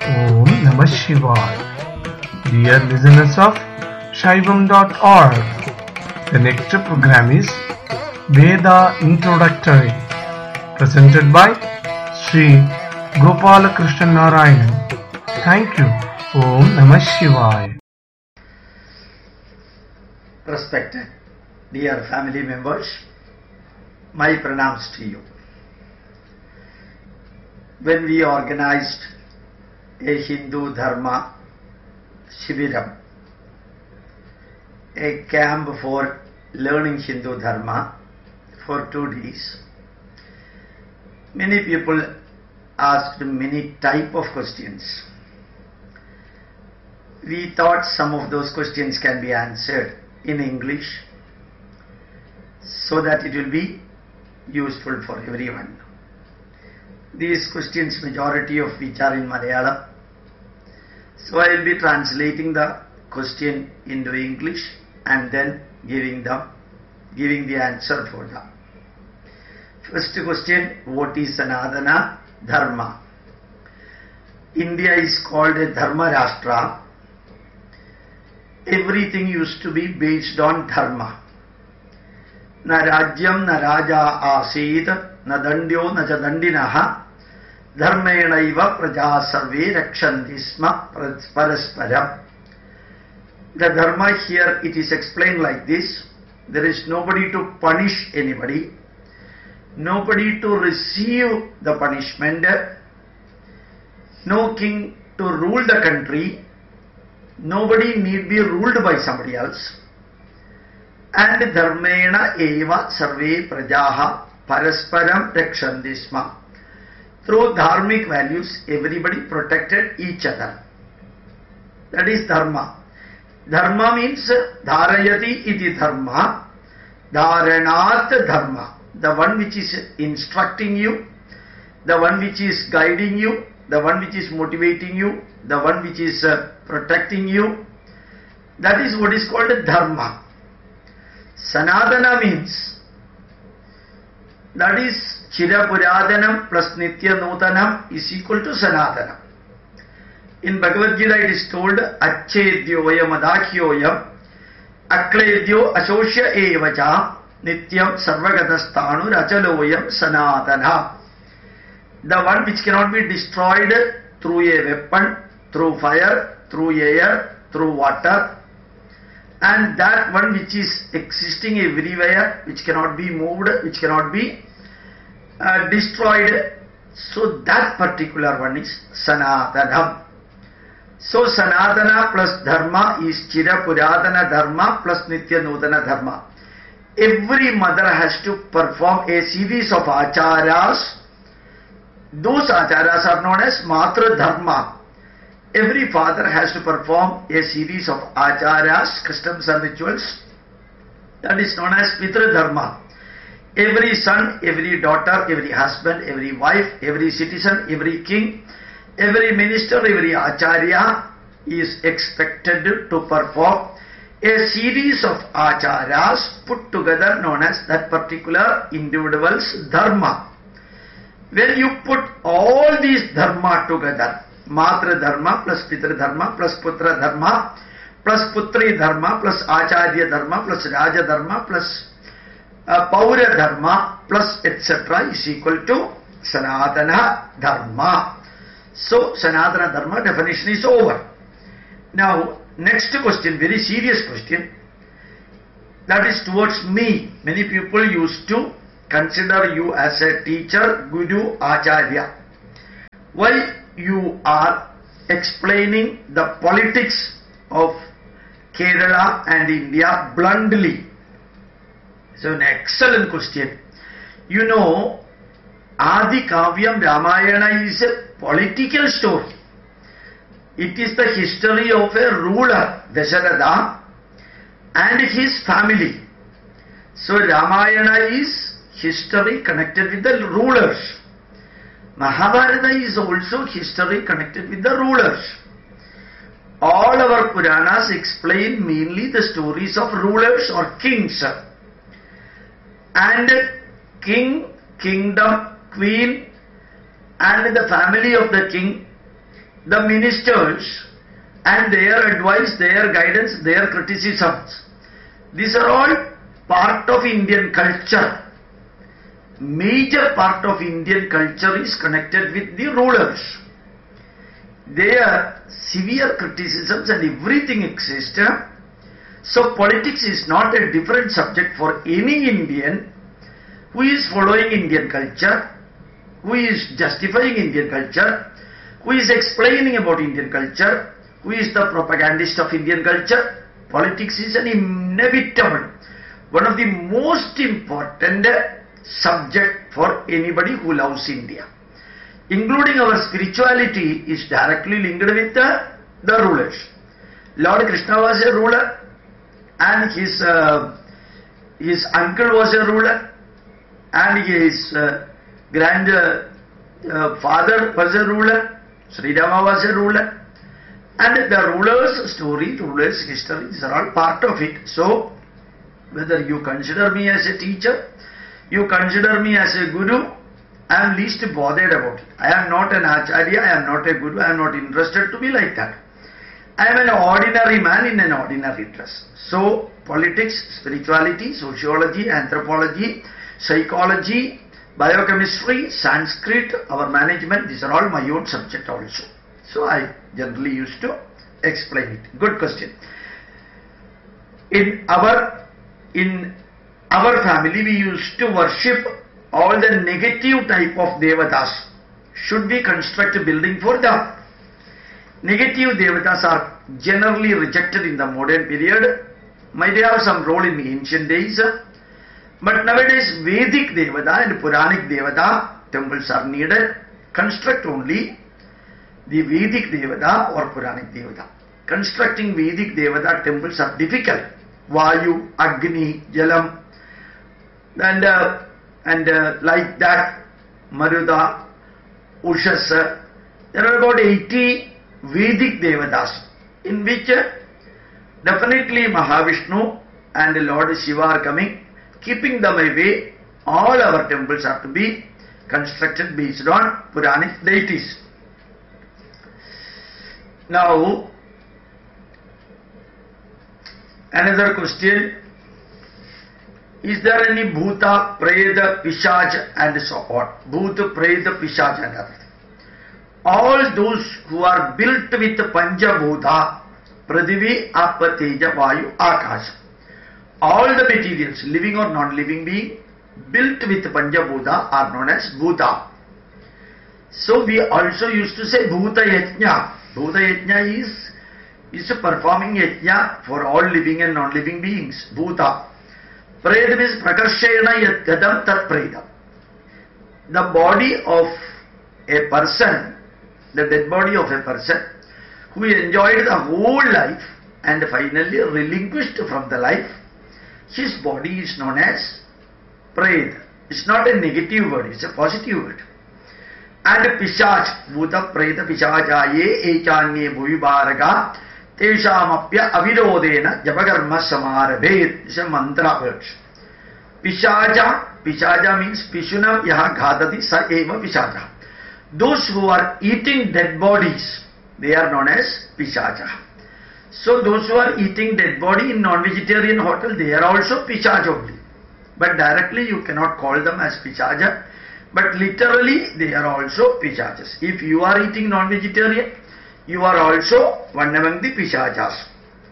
Om Namah Shivaya. Dear listeners of Shaivam.org, the next program is Veda Introductory, presented by Sri Gopalakrishnan Narayanan. Thank you. Om Namah Shivaya. Respected dear family members, my pranams to you. When we organized a Hindu Dharma Shibiram, a camp for learning Hindu Dharma for 2 days, many people asked many type of questions. We thought some of those questions can be answered in English so that it will be useful for everyone. These questions, majority of which are in Malayalam, so I will be translating the question into English and then giving the answer for them. First question, what is Sanatana Dharma? India is called a Dharma Rashtra. Everything used to be based on Dharma. Na Rajyam na Raja Asid, na Dandyo na Jadandinaha, Dharmenaiva Praja Sarve Rakshandisma Parasparam. The Dharma here, it is explained like this. There is nobody to punish anybody, nobody to receive the punishment, no king to rule the country, nobody need be ruled by somebody else. And Dharmena eva sarve prajaha parasparam rakshandisma. Through dharmic values, everybody protected each other. That is Dharma. Dharma means dharayati iti dharma, dharanat dharma. The one which is instructing you, the one which is guiding you, the one which is motivating you, the one which is protecting you. That is what is called Dharma. Sanatana means, that is Chira Puradanam plus Nitya Nutanam is equal to Sanatana. In Bhagavad Gita it is told, Achedyoyam Adakyoyam Akledyo Ashosya Evacha Nityam Sarvagatastanu Rachaloyam Sanatana. The one which cannot be destroyed through a weapon, through fire, through air, through water, and that one which is existing everywhere, which cannot be moved, which cannot be destroyed. So that particular one is Sanatana. So Sanatana plus Dharma is Chira Puradana Dharma plus Nitya Nutana Dharma. Every mother has to perform a series of acharas. Those acharas are known as Matra Dharma. Every father has to perform a series of acharas, customs and rituals. That is known as Pitra Dharma. Every son, every daughter, every husband, every wife, every citizen, every king, every minister, every acharya is expected to perform a series of acharas put together known as that particular individual's dharma. When you put all these dharma together, Matra Dharma plus Pitra Dharma plus Putra Dharma plus Putri Dharma plus Acharya Dharma plus Raja Dharma plus Paura Dharma plus etc. is equal to Sanatana Dharma. So Sanatana Dharma definition is over. Now next question, very serious question, that is towards me. Many people used to consider you as a teacher, guru, acharya. Why you are explaining the politics of Kerala and India bluntly? So an excellent question. You know, Adi Kavyam Ramayana is a political story. It is the history of a ruler, Dasharatha, and his family. So Ramayana is history connected with the rulers. Mahabharata is also history connected with the rulers. All our Puranas explain mainly the stories of rulers or kings. And king, kingdom, queen, and the family of the king the ministers and their advice, their guidance, their criticisms. These are all part of Indian culture. Major part of Indian culture is connected with the rulers. Their severe criticisms and everything exists. So politics is not a different subject for any Indian who is following Indian culture, who is justifying Indian culture, who is explaining about Indian culture, who is the propagandist of Indian culture. Politics is an inevitable, one of the most important subject for anybody who loves India. Including our spirituality is directly linked with the rulers. Lord Krishna was a ruler, and his uncle was a ruler, and his grandfather was a ruler. Sri Rama was a ruler, and the ruler's story, ruler's history, these are all part of it. So, whether you consider me as a teacher, you consider me as a guru, I am least bothered about it. I am not an acharya, I am not a guru, I am not interested to be like that. I am an ordinary man in an ordinary dress. So, politics, spirituality, sociology, anthropology, psychology, biochemistry, Sanskrit, our management, these are all my own subject also. So, I generally used to explain it. Good question. In our family, we used to worship all the negative type of devatas. Should we construct a building for them? Negative devatas are generally rejected in the modern period. Might have some role in the ancient days. But nowadays, Vedic devata and Puranic devata temples are needed. Construct only the Vedic devata or Puranic devata. Constructing Vedic devata temples are difficult. Vayu, Agni, Jalam, and like that, Maruda, Ushasa. There are about 80 Vedic devatas, in which definitely Mahavishnu and Lord Shiva are coming. Keeping them away, all our temples have to be constructed based on Puranic deities. Now, another question. Is there any Bhuta, Preda, Pishaj and so on? Bhuta, Preda, Pishaj and others. All those who are built with Panchabhuta, Pradivi, Apa, Teja, Vayu, Akash. All the materials, living or non-living being, built with Panchabhuta are known as Bhuta. So we also used to say Bhuta Yajna. Bhuta Yajna is performing Yajna for all living and non-living beings. Bhuta. Preda means Prakarshena Yadgadam Tat Preda. The body of a person, the dead body of a person who enjoyed the whole life and finally relinquished from the life, his body is known as Preda. It's not a negative word, it's a positive word. And Pishaj, Bhuta Preda Pishajaye Echanye Bhuvibharaga Teshamapya Avirodena Japakarma Samarabhet. It's a mantra word. Pishaja, Pishaja means Pishuna Yaha Ghadati Sa Eva Pishaja. Those who are eating dead bodies, they are known as Pishaja. So those who are eating dead body in non-vegetarian hotel, they are also Pishaj only. But directly you cannot call them as Pishaja. But literally they are also Pishajas. If you are eating non-vegetarian, you are also one among the Pishajas.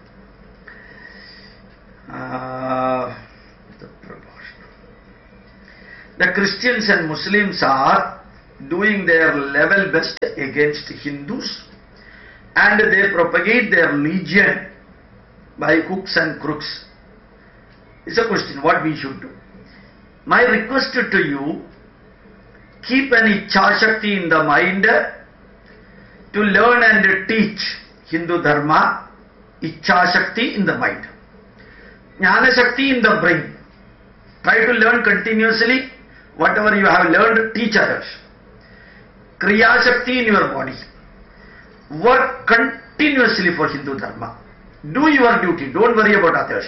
The Christians and Muslims are doing their level best against Hindus, and they propagate their religion by hooks and crooks. It's a question what we should do. My request to you, keep an Ichha Shakti in the mind to learn and teach Hindu Dharma. Ichha Shakti in the mind, Jnana Shakti in the brain. Try to learn continuously. Whatever you have learned, teach others. Kriya Shakti in your body. Work continuously for Hindu Dharma. Do your duty. Don't worry about others.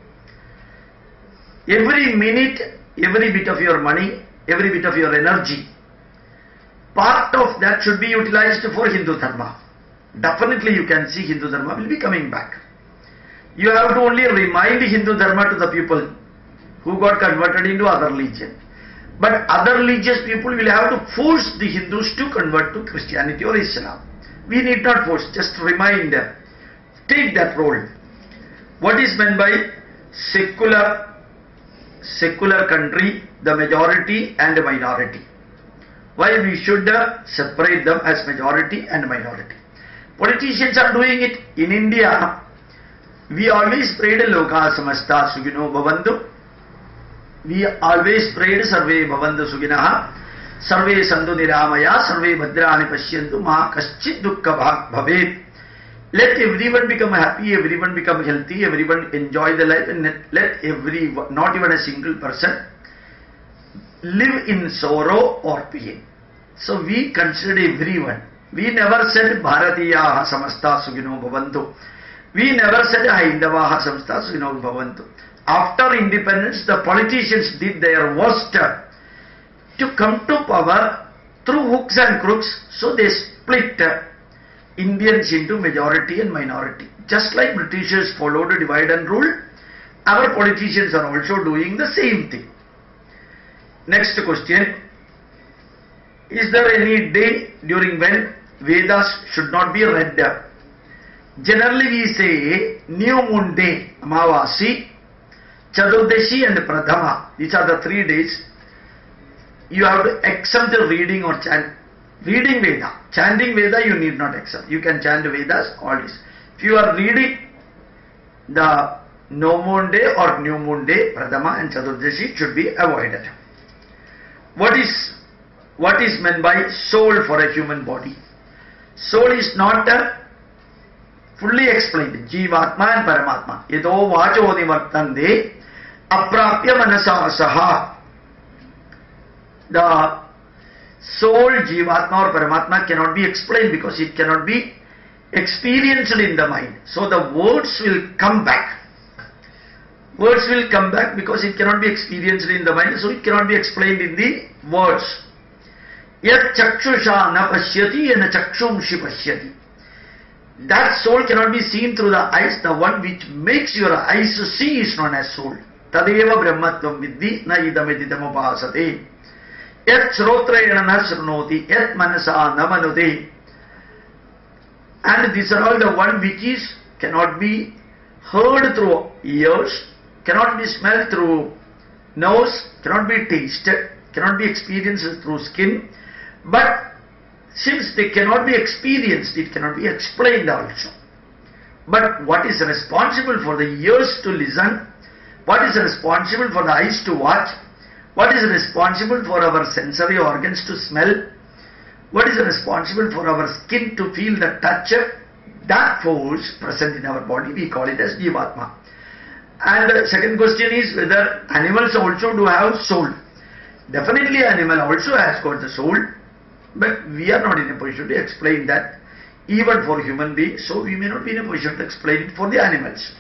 Every minute, every bit of your money, every bit of your energy, part of that should be utilized for Hindu Dharma. definitely you can see Hindu Dharma will be coming back. You have to only remind Hindu Dharma to the people who got converted into other religion. But other religious people will have to force the Hindus to convert to Christianity or Islam. We need not force, just remind them. Take that role. What is meant by secular country, the majority and the minority? Why we should separate them as majority and minority? Politicians are doing it. In India, we always prayed Loka Samasta Sugino Bhavantu. We always prayed Sarve Bhavantu Suginaha, Sarve Santu Niramaya, Sarve Bhadrani Pashyantu, Ma Kaschit Dukkha Bhavet. Let everyone become happy, everyone become healthy, everyone enjoy the life, and let everyone, not even a single person, live in sorrow or pain. So we consider everyone. We never said Bharatiyaha Samasta Sugino Bhavantu. We never said Haindavaha Samasta Sugino Bhavantu. After independence, the politicians did their worst to come to power through hooks and crooks. So they split Indians into majority and minority. Just like Britishers followed a divide and rule, our politicians are also doing the same thing. Next question. Is there any day during when Vedas should not be read? Generally we say New Moon Day, Amavasi, Chaturdashi and Pradhama. These are the 3 days. You have to accept the reading or chant. Reading Veda. Chanting Veda you need not accept. You can chant Vedas, all this. If you are reading the No Moon Day or New Moon Day, Pradhama and Chaturdashi should be avoided. What is meant by soul for a human body? Soul is not fully explained. Jivatma and Paramatma. Yedo vacho nivartande aprapya manasa saha. The soul, Jivatma or Paramatma cannot be explained because it cannot be experienced in the mind. So the words will come back. Words will come back because it cannot be experienced in the mind, so it cannot be explained in the words. Yat chakshusha na pashyati and chakshumshi pashyati. That soul cannot be seen through the eyes. The one which makes your eyes to see is known as soul. Tadeva brahmatvam vidhi na idamedidam upasate. Yat srotrayana na srunoti, yat manasa na manute. And these are all the one which is cannot be heard through ears, cannot be smelled through nose, cannot be tasted, cannot be experienced through skin. But since they cannot be experienced, it cannot be explained also. But what is responsible for the ears to listen? What is responsible for the eyes to watch? What is responsible for our sensory organs to smell? What is responsible for our skin to feel the touch? That force present in our body, we call it as Jivatma. And the second question is whether animals also do have soul. Definitely animal also has got the soul, but we are not in a position to explain that even for human beings, so we may not be in a position to explain it for the animals.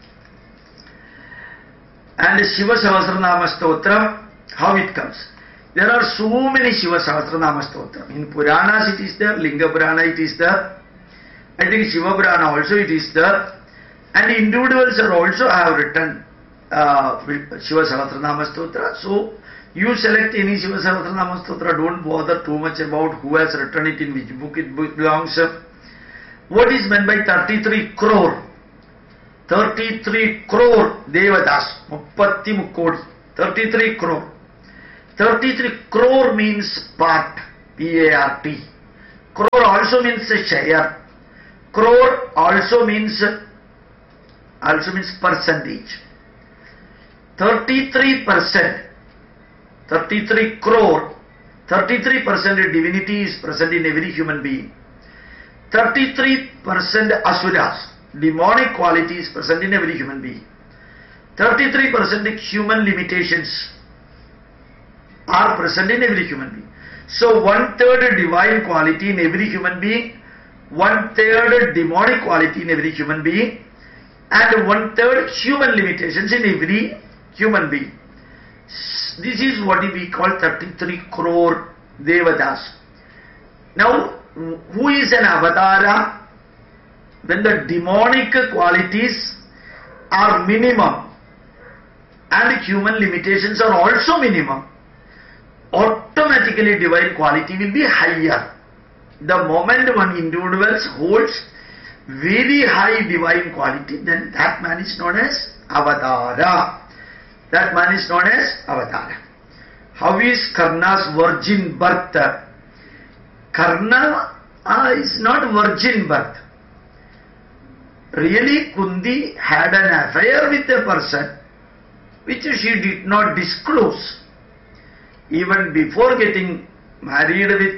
And Shiva Sahasranama Stotram, how it comes? There are so many Shiva Sahasranama Stotram. In Puranas it is there, Linga Purana it is there, I think Shiva Purana also it is there, and individuals are also have written Shiva Sahasranama Stotra. So you select any Shiva Sahasranama Stotra, don't bother too much about who has written it, in which book it belongs. What is meant by 33 crore? 33 crore Devadas, Muppatti Mukkodi, 33 crore. 33 crore means part, P-A-R-T. Crore also means share. Crore also means percentage. 33%, 33 crore, 33% divinity is present in every human being. 33% asuras, demonic quality is present in every human being. 33% human limitations are present in every human being. So 1/3 divine quality in every human being, 1/3 demonic quality in every human being, and 1/3 human limitations in every human being. This is what we call 33 crore Devadas. Now, who is an avatara? when the demonic qualities are minimum and human limitations are also minimum, automatically divine quality will be higher. The moment one individual holds very high divine quality, then that man is known as Avatara. That man is known as Avatara. How is Karna's virgin birth? Karna is not virgin birth. Really, Kundi had an affair with a person which she did not disclose. Even before getting married with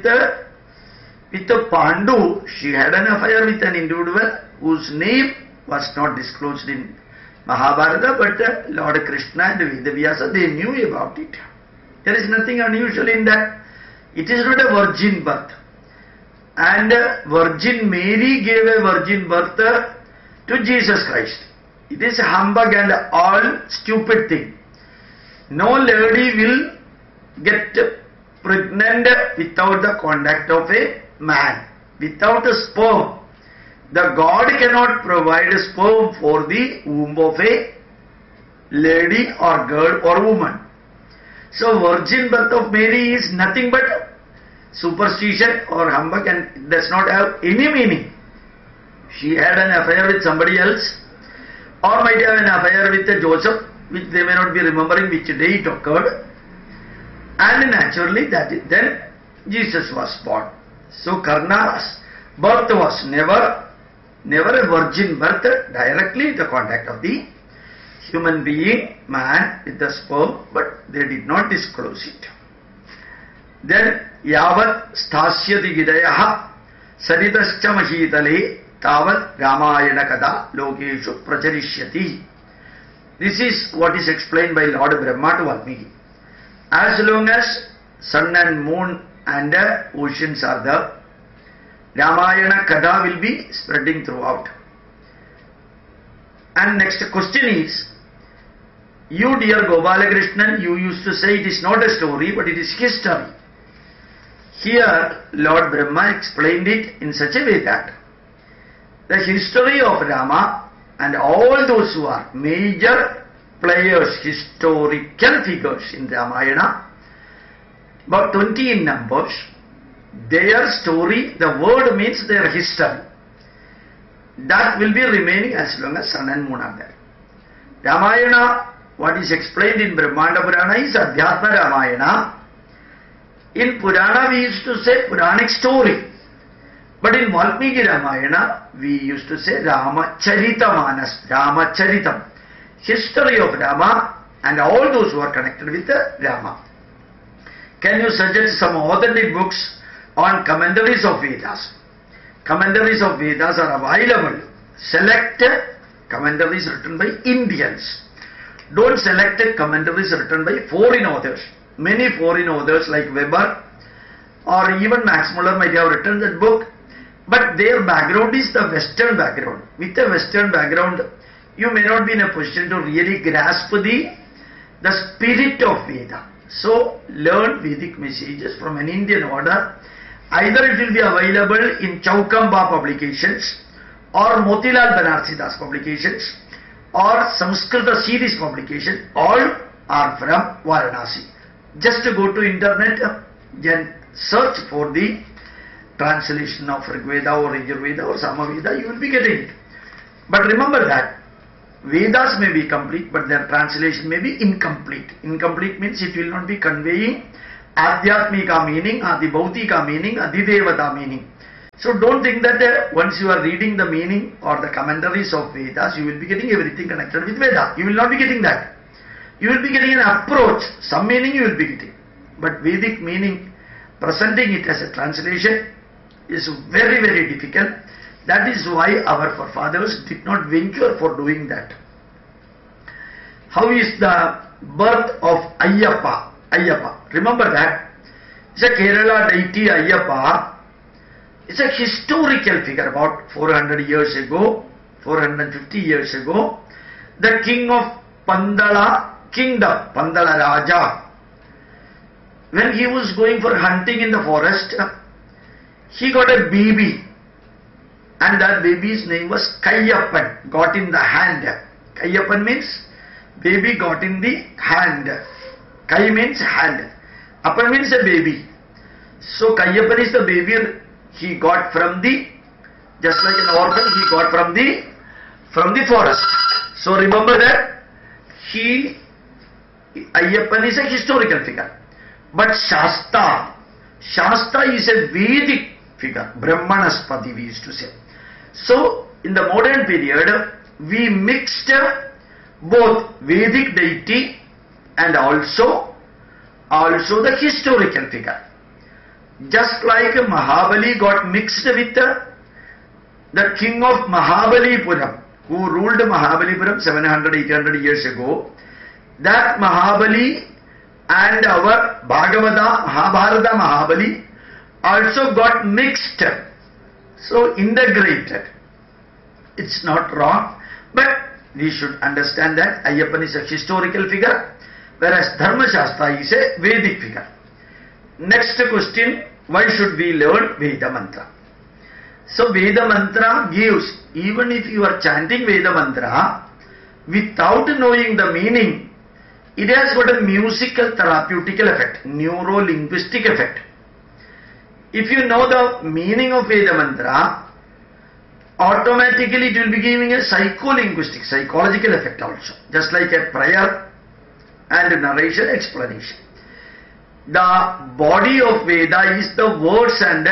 Pandu, she had an affair with an individual whose name was not disclosed in Mahabharata, but Lord Krishna and Vedavyasa, they knew about it. There is nothing unusual in that. It is not a virgin birth. And Virgin Mary gave a virgin birth to Jesus Christ. It is humbug and all stupid thing. No lady will get pregnant without the contact of a man, without a sperm. The God cannot provide a sperm for the womb of a lady or girl or woman. So virgin birth of Mary is nothing but superstition or humbug and does not have any meaning. She had an affair with somebody else, or might have an affair with Joseph, which they may not be remembering which day it occurred, and naturally then Jesus was born. So Karna's birth was never a virgin birth, directly the contact of the human being, man, with the sperm, but they did not disclose it. Then Yavat Stasyati Gidayaha Saritascha Mahitale Tavat Ramayana Kada Lokeshu Pracharishyati. This is what is explained by Lord Brahma to Valmiki. As long as sun and moon and oceans are there, Ramayana Kada will be spreading throughout. And next question is, you dear Gopalakrishnan, you used to say it is not a story but it is history. Here Lord Brahma explained it in such a way that the history of Rama and all those who are major players, historical figures in Ramayana, about 20 in numbers, their story, the word means their history. That will be remaining as long as sun and moon are there. Ramayana, what is explained in Brahmanda Purana is Adhyatma Ramayana. In Purana we used to say Puranic story. But in Valmiki Ramayana we used to say Ramacharita Ramacharitam. History of Rama and all those who are connected with Rama. Can you suggest some authentic books on commentaries of Vedas? Commentaries of Vedas are available. Select commentaries written by Indians. Don't select commentaries written by foreign authors. Many foreign authors like Weber or even Max Muller might have written that book, but their background is the Western background. With a Western background, you may not be in a position to really grasp the spirit of Veda. So, learn Vedic messages from an Indian order. Either it will be available in Chaukamba publications or Motilal Banarsidass publications or Samskrita series publication. All are from Varanasi. Just to go to internet, then search for the translation of Rigveda or Yajurveda or Samaveda, you will be getting it. But remember that Vedas may be complete, but their translation may be incomplete. Incomplete means it will not be conveying Adhyatmika meaning, Adibhautika meaning, Adidevata meaning. So don't think that once you are reading the meaning or the commentaries of Vedas, you will be getting everything connected with Veda. You will not be getting that. You will be getting an approach. Some meaning you will be getting. But Vedic meaning, presenting it as a translation is very, very difficult. That is why our forefathers did not venture for doing that. How is the birth of Ayyappa? Ayyappa. Remember that. It's a Kerala deity Ayyappa. It's a historical figure. About 400 years ago, 450 years ago, the king of Pandala kingdom, Pandala Raja, when he was going for hunting in the forest, he got a baby and that baby's name was Kayyappan, got in the hand. Kayyappan means baby got in the hand. Kai means hand. Appan means a baby. So Kayyappan is the baby he got from the, just like an orphan, he got from the forest. So remember that Ayyappan is a historical figure. But Shasta is a Vedic figure. Brahmanaspati we used to say. So in the modern period, we mixed both Vedic deity and also the historical figure. Just like Mahabali got mixed with the king of Mahabalipuram, who ruled Mahabalipuram 700-800 years ago, that Mahabali and our Mahabharata Mahabali also got mixed, so integrated. It's not wrong, but we should understand that Ayyappan is a historical figure, whereas Dharma Shastra is a Vedic figure. Next question, why should we learn Veda Mantra? So Veda Mantra gives, even if you are chanting Veda Mantra, without knowing the meaning, it has got a musical therapeutical effect, neuro-linguistic effect. If you know the meaning of Veda Mantra, automatically it will be giving a psycho-linguistic, psychological effect also, just like a prayer and narration explanation. The body of Veda is the words and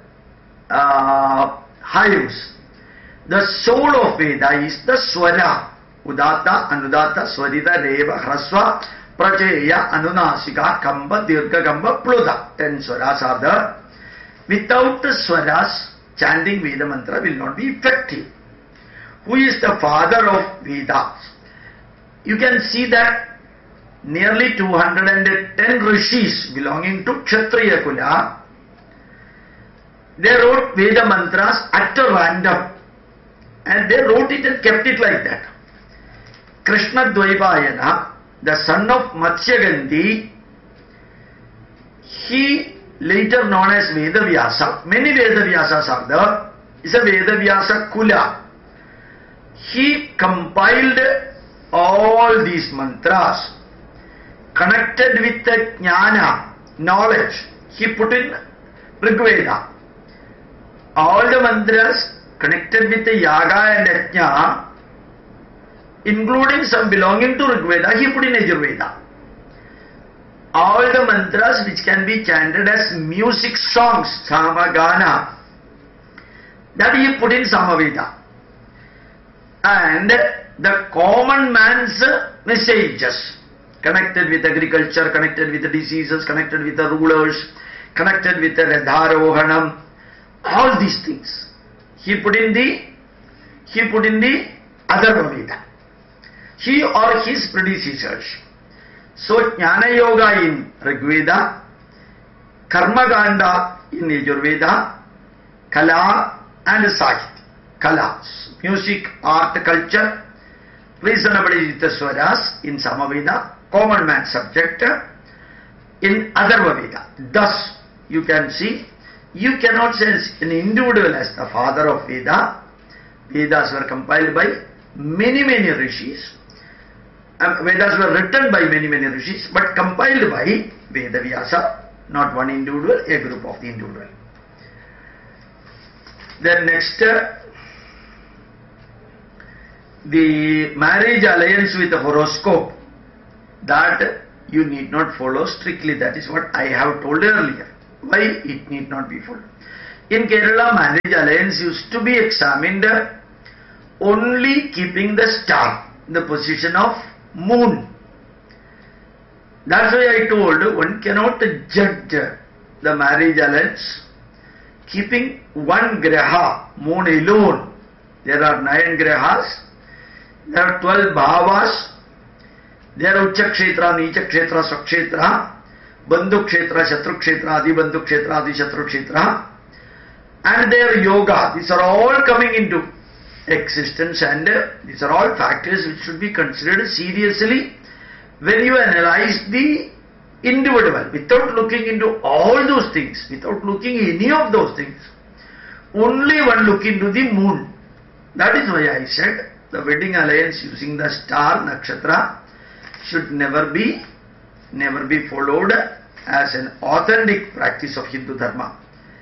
haius. The soul of Veda is the swara. Udata, Anudata, Swarita, Reva, Hraswa, Pracheya, Anunasika, Kamba, Dirgha, Kamba, Pluda. 10 swaras are there. Without the swaras, chanting Veda Mantra will not be effective. Who is the father of Vedas? You can see that nearly 210 rishis belonging to Kshatriya Kula, they wrote Veda Mantras at random. And they wrote it and kept it like that. Krishna Dvaipayana, the son of Matsyagandhi, he later known as Vedavyasa, many Vedavyasas are there, is a Vedavyasa Kula. He compiled all these mantras, connected with the jnana, knowledge, he put in Rigveda. All the mantras connected with the yaga and yajna, including some belonging to Rigveda, he put in Yajurveda. All the mantras which can be chanted as music songs, Samagana, that he put in Samaveda. And the common man's messages, connected with agriculture, connected with the diseases, connected with the rulers, connected with the Radharohanam, all these things, he put in the Atharva Veda. He or his predecessors. So Jnana Yoga in Rigveda, Karma Ganda in Yajurveda, Kala and Sahitya. Kala, music, art, culture, reasonably with the swaras in Samaveda, common man subject in Atharva Veda. Thus, you can see, you cannot say an individual as the father of Veda. Vedas were compiled by many rishis. Vedas were written by many rishis, but compiled by Vedavyasa, not one individual, a group of the individual. Then next, the marriage alliance with the horoscope, that you need not follow strictly. That is what I have told earlier. Why it need not be followed? In Kerala, marriage alliance used to be examined only keeping the star, the position of moon. That's why I told one cannot judge the marriage alliance keeping one graha, moon alone. There are 9 grahas, there are 12 bhavas, there are Ucha Kshetra, Nicha Kshetra, Swakshetra, Bandhu Kshetra, Shatru Kshetra, Adi Bandhu Kshetra, Adi Shatru Kshetra, and their yoga. These are all coming into existence, and these are all factors which should be considered seriously when you analyze the individual, without looking into all those things, without looking any of those things. only one look into the moon. That is why I said the wedding alliance using the star nakshatra should never be followed as an authentic practice of Hindu Dharma.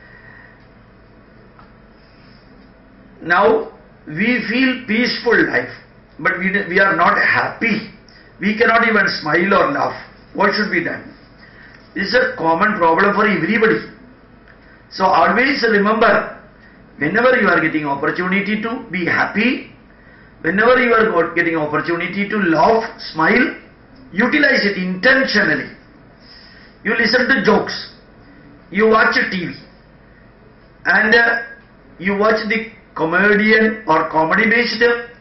Now we feel peaceful life, but we are not happy. We cannot even smile or laugh. What should be done? This is a common problem for everybody. So always remember, whenever you are getting opportunity to be happy, whenever you are getting opportunity to laugh, smile, utilize it intentionally. You listen to jokes, you watch TV, and you watch the comedian or comedy-based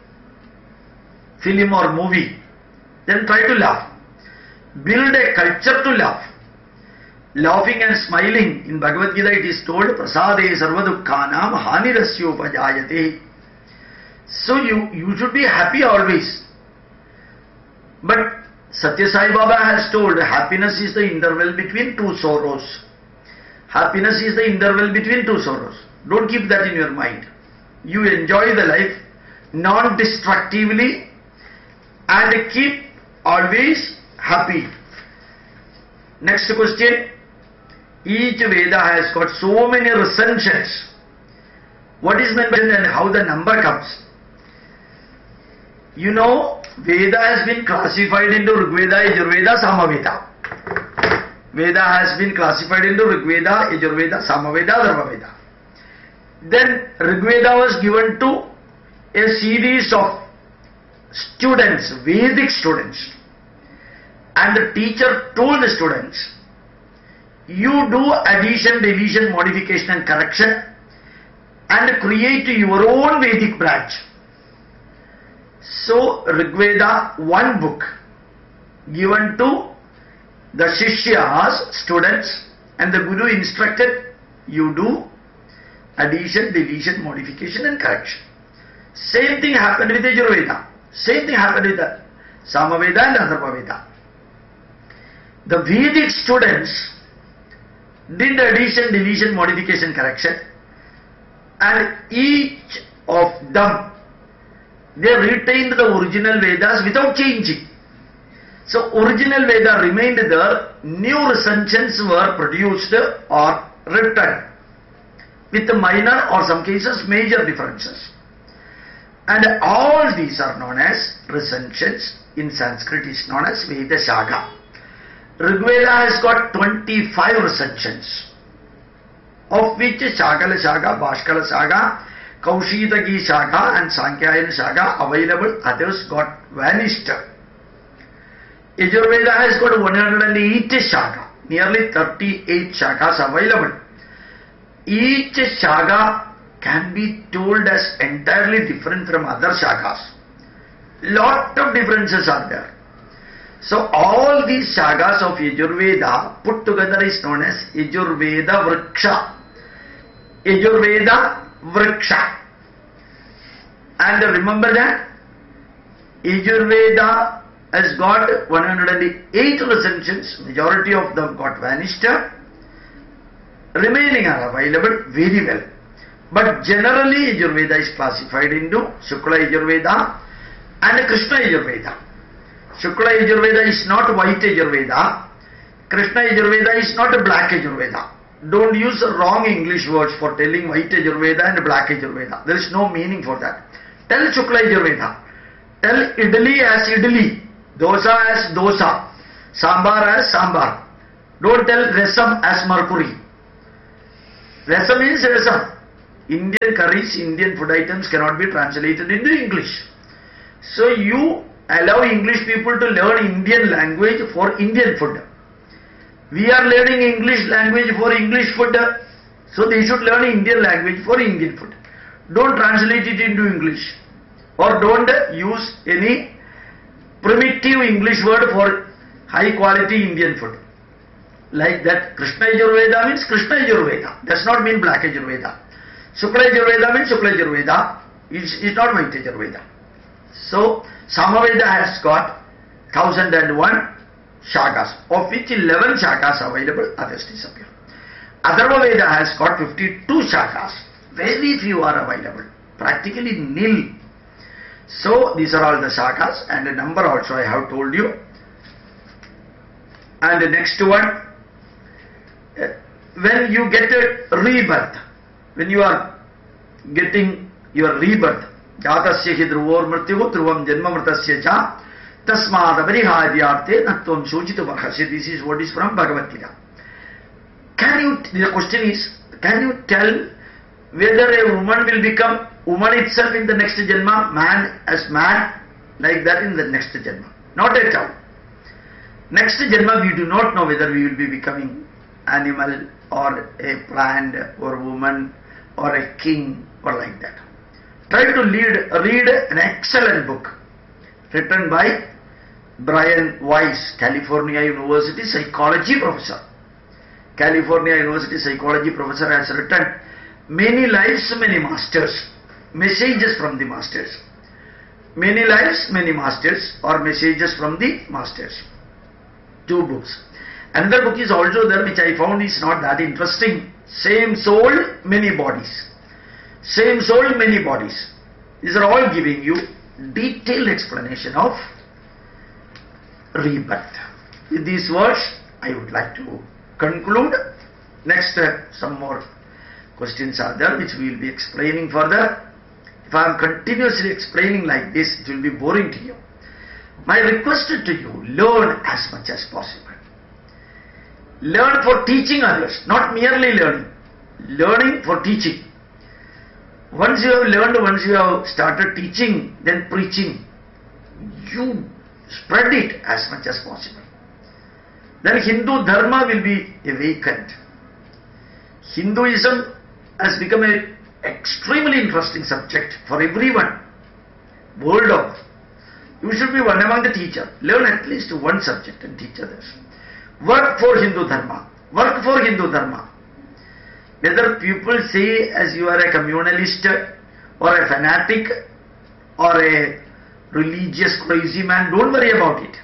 film or movie, then try to laugh. Build a culture to laugh. Laughing and smiling, in Bhagavad Gita it is told, prasade sarvadukkhanam hanirasyopajayate. So you should be happy always. But Satya Sai Baba has told, happiness is the interval between two sorrows. Happiness is the interval between two sorrows. Don't keep that in your mind. You enjoy the life non-destructively and keep always happy. Next question. Each Veda has got so many recensions. What is meant by and how the number comes? You know, Veda has been classified into Rigveda, Yajurveda, Samaveda. Veda has been classified into Rigveda, Yajurveda, Samaveda, Dharmaveda. Then Rigveda was given to a series of students, Vedic students. And the teacher told the students, you do addition, deletion, modification and correction and create your own Vedic branch. So Rigveda, one book given to the Shishyas, students, and the Guru instructed, you do addition, deletion, modification and correction. Same thing happened with Yajurveda. Same thing happened with the Samaveda and Atharvaveda. The Vedic students did addition, deletion, modification, correction, and each of them, they retained the original Vedas without changing. So original Veda remained there, new recensions were produced or written with minor or some cases major differences. And all these are known as recensions. In Sanskrit is known as Veda Shaka. Rigveda has got 25 recensions, of which Shakala Shaka, Bhaskala Shaka, Kaushitaki Shaka and Sankhyayan Shaka available, others got vanished. Yajurveda has got 108 Shaka, nearly 38 Shakas available. Each Shaka can be told as entirely different from other Shakas. Lot of differences are there. So all these Shakas of Yajurveda put together is known as Yajurveda Vriksha. Yajurveda Vriksha. And remember that Yajurveda has got 108 recensions, majority of them got vanished. Remaining are available very well. But generally Yajurveda is classified into Shukla Yajurveda and Krishna Yajurveda. Shukla Yajurveda is not white Yajurveda. Krishna Yajurveda is not a black Yajurveda. Don't use wrong English words for telling white Yajurveda and black Yajurveda. There is no meaning for that. Tell Shukla Yajurveda. Tell Idli as Idli, Dosa as Dosa, Sambar as Sambar. Don't tell Rasam as Mercury. Rasam means Rasam. Indian curries, Indian food items cannot be translated into English. So you allow English people to learn Indian language for Indian food. We are learning English language for English food, so they should learn Indian language for Indian food. Don't translate it into English, or don't use any primitive English word for high quality Indian food. Like that, Krishna Yajurveda means Krishna Yajurveda, does not mean black Yajurveda. Shukla Yajurveda means Shukla Yajurveda, it's not white Yajurveda. So Samaveda has got 1001 Shakas, of which 11 Shakas available, others disappear. Atharvaveda has got 52 Shakas, very few are available, practically nil. So these are all the shakhas, and the number also I have told you. And the next one, when you get a rebirth, when you are getting your rebirth, jatasya hi dhruvar mrityu dhruvam janma mritasya cha tasmad apariharyarthe natvam shochitu bhakasya. This is what is from Bhagavad Gita. The question is, can you tell whether a woman will become woman itself in the next janma, man as man, like that in the next janma? Not at all. Next janma we do not know whether we will be becoming animal or a plant or woman or a king or like that. Try to read an excellent book written by Brian Weiss, California University psychology professor. California University psychology professor has written Many Lives, Many Masters, Messages from the Masters. Many Lives, Many Masters, or Messages from the Masters. 2 books. Another book is also there which I found is not that interesting. Same Soul, Many Bodies. Same Soul, Many Bodies. These are all giving you detailed explanation of rebirth. With these words, I would like to conclude. Next, some more questions are there which we will be explaining further. If I am continuously explaining like this, it will be boring to you. My request to you, learn as much as possible. Learn for teaching others, not merely learning. Learning for teaching. Once you have learned, once you have started teaching, then preaching, you spread it as much as possible. Then Hindu Dharma will be awakened. Hinduism has become an extremely interesting subject for everyone, world over. You should be one among the teachers. Learn at least one subject and teach others. Work for Hindu Dharma. Work for Hindu Dharma. Whether people say as you are a communalist or a fanatic or a religious crazy man, don't worry about it.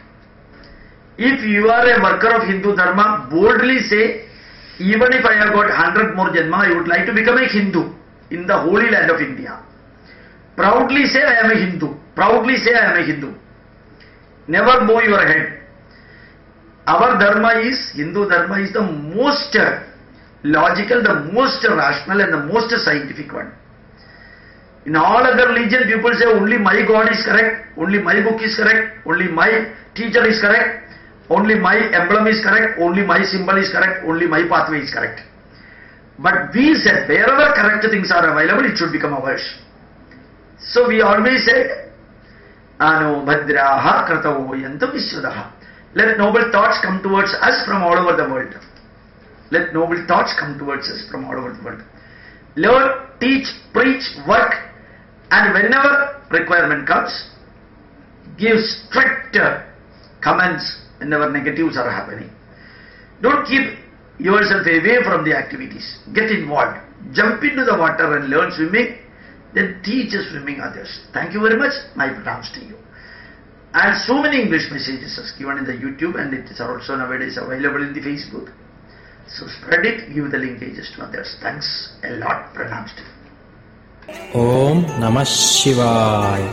If you are a worker of Hindu Dharma, boldly say, even if I have got 100 more janma, I would like to become a Hindu in the holy land of India. Proudly say, I am a Hindu. Proudly say, I am a Hindu. Never bow your head. Our Dharma is, Hindu Dharma is the most logical, the most rational and the most scientific one. In all other religion, people say only my God is correct, only my book is correct, only my teacher is correct, only my emblem is correct, only my symbol is correct, only my pathway is correct. But we said, wherever correct things are available, it should become ours. So we always said, Ano Bhadraha Kratavo Yantam Viswadaha. Let noble thoughts come towards us from all over the world. Let noble thoughts come towards us from all over the world. Learn, teach, preach, work, and whenever requirement comes, give strict comments whenever negatives are happening. Don't keep yourself away from the activities. Get involved. Jump into the water and learn swimming, then teach swimming others. Thank you very much. My pronouns to you. And so many English messages are given in the YouTube, and it is also nowadays available in the Facebook. So spread it, give the linkages to others. Thanks a lot. Pronouns to you. Om Namah Shivaya.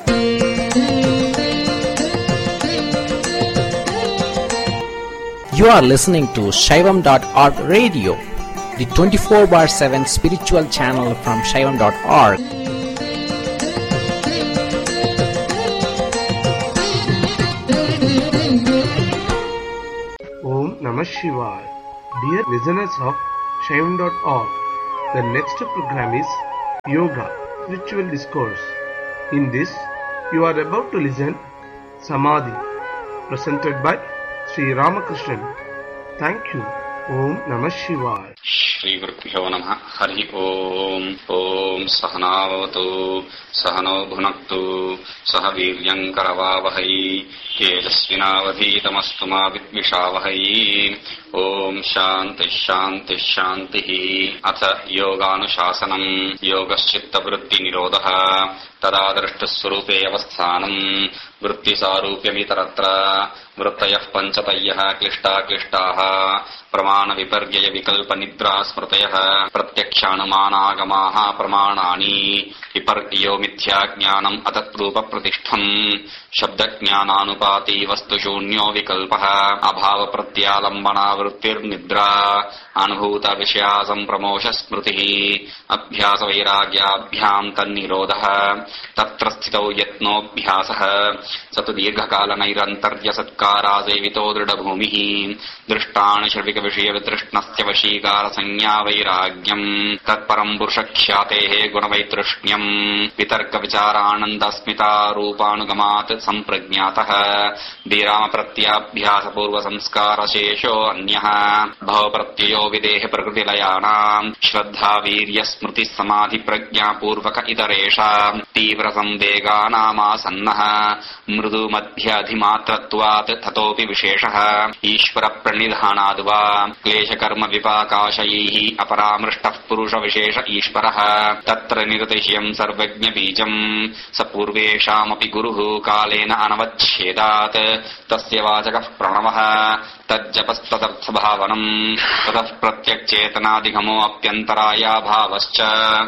You are listening to Shaivam.org radio, the 24/7 spiritual channel from Shaivam.org. Om Namah Shivaya. Dear listeners of Shaivam.org, the next program is Yoga, Spiritual Discourse. In this, you are about to listen Samadhi, presented by Sri Ramakrishnan. Thank you. Om Namah Shivaya. Shri Gurubhyo Namah. Hari Om. Om Sahanavatu Sahano Bhunaktu Sahaviryam Karavavahai Tejasvinavadhitamastu ma Vidvishavahai. Om Shanti Shanti Shanti. Atha Yoganuशासनम् Yogaschitta Vritti Nirodha तदा दृष्टस्वरूपे अवस्थानम् वृत्तिसारूप्यमितरत्र वृत्तयः पञ्चतयः क्लिष्टाः प्रमाणविपर्यय विकल्पनिद्रा स्मृतयः प्रत्यक्षानुमानागमाः प्रमाणानि विपर्यो मिथ्याज्ञानम् अतत्रूपप्रतिष्ठम् शब्दज्ञानानुपाती वस्तुशून्यो विकल्पः अभावप्रत्यालम्बना वृत्तिर्निद्रा अनुभूतविषया सम्प्रमोष स्मृतिः अभ्यासवैराग्याभ्याम् तन्निरोधः तत्र स्थितौ यत्नोऽभ्यासः स तु दीर्घकालनैरन्तर्यसत्कारासेवितो दृढभूमिः दृष्टानि षड्विकविषयवितृष्णस्य वशीकारसंज्ञा वैराग्यम् तत्परम् पुरुषख्यातेः गुणवैतृष्ण्यम् वितर्कविचारानन्दस्मितारूपानुगमात् सम्प्रज्ञातः विरामप्रत्याभ्यासपूर्वसंस्कारशेषो अन्यः भवप्रत्ययो विदेह प्रकृतिलयानाम् श्रद्धा वीर्यस्मृतिः समाधिप्रज्ञापूर्वक इतरेषाम् तीव्रसंवेगानामासन्नः मृदु मध्याधिमात्रत्वात् ततोऽपि विशेषः ईश्वरप्रणिधानाद् वा क्लेशकर्मविपाकाशयैः अपरामृष्टः पुरुषविशेष ईश्वरः तत्र निरतिशयम् सर्वज्ञबीजम् स पूर्वेषामपि गुरुः कालेन अनवच्छेदात् तस्य वाचकः प्रणवः तज्जपस्तदर्थभावनम् ततः प्रत्यक्चेतनादिगमो अप्यन्तरायाभावश्च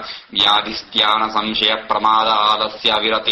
व्याधिस्त्यानसंशयप्रमादालस्य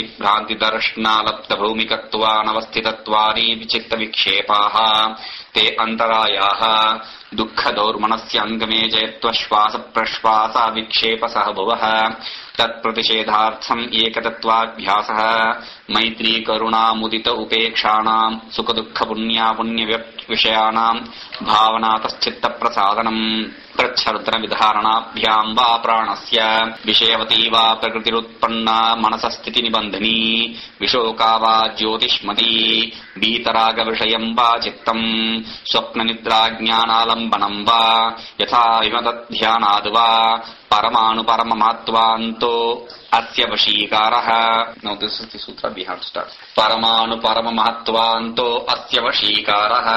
विरतिभ्रान्तिदर्शनालब्धभूमिकत्वानवस्थितत्वानि विचित्तविक्षेपाः ते अन्तरायाः दुःखदौर्मनस्य अङ्गमे जयत्वश्वासप्रश्वास विक्षेपसः भुवः तत्प्रतिषेधार्थम् एकतत्त्वाभ्यासः मैत्री करुणामुदित उपेक्षाणाम् सुखदुःखपुण्यापुण्यविषयाणाम् भावनातश्चित्तप्रसादनम् प्रच्छरुद्रविधारणाभ्याम् वा प्राणस्य विषयवती वा प्रकृतिरुत्पन्ना मनसस्थितिनिबन्धनी विशोका वा ज्योतिष्मती वीतरागविषयम् वा चित्तम् स्वप्ननिद्राज्ञानालम्बनम् वा यथा विमतध्यानाद् वा परमाणुपरममहत्वान्तो अस्य वशीकारः Now this is the sutra we have to start. परमाणुपरममहत्वान्तो अस्य वशीकारः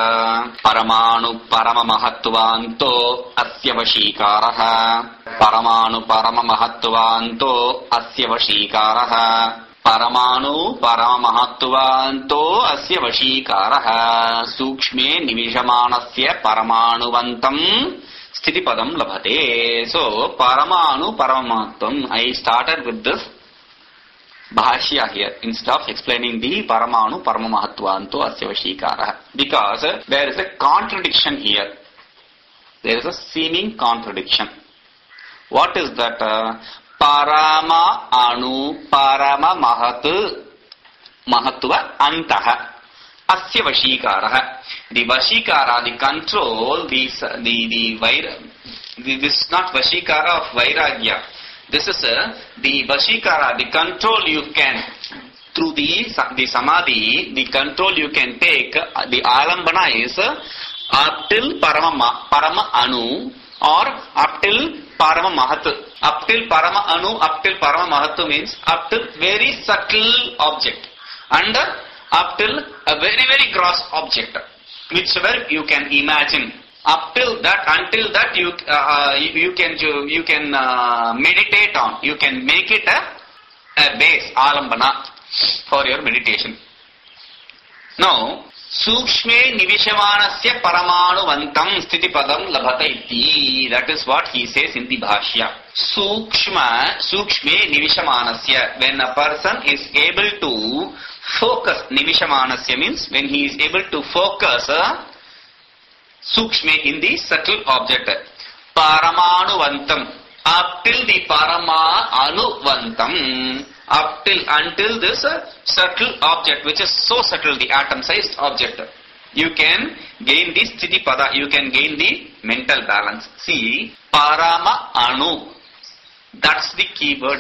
परमाणुपरममहत्वान्तो अस्य वशीकारः परमाणुपरममहत्वान्तो अस्य वशीकारः परमाणुपरममहत्वान्तो अस्य वशीकारः सूक्ष्मे निविशमानस्य परमाणुवन्तम् स्थिति padam labhate. So paramanu paramahatvam. I started with this bhashya here instead of explaining the paramanu paramamahatvanto asya vashikara, because there is a contradiction here. There is a seeming contradiction. What is that? Parama anu parama mahatva antaha asya vashikara. The vashikara, the control, this is not vashikara of vairagya. This is the vashikara, the control you can, through the samadhi, the control you can take, the alambana is up till parama anu or up till parama mahat. Up till parama anu, up till parama mahat means up till very subtle object and up till a very very gross object, whichever you can imagine. Up till that, until that you can meditate on. You can make it a base, alambana, for your meditation. Now, sukshme nivishamanasya paramanuvantam sthiti padam labhata iti. That is what he says in the bhashya. Sukshme nivishamanasya. When a person is able to focus, nivishamanasya means when he is able to focus sukshme in the subtle object. Paramanuvantam, up till the paramanuvantam, up till until this subtle object, which is so subtle, the atom sized object, you can gain the sthiti pada, you can gain the mental balance. See, parama anu, that's the key word